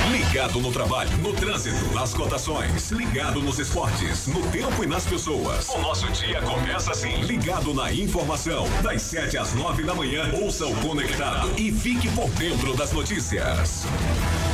Ligado no trabalho, no trânsito, nas cotações, ligado nos esportes, no tempo e nas pessoas. O nosso dia começa assim, ligado na informação, das 7 às 9 da manhã. Ouça o Conectado e fique por dentro das notícias.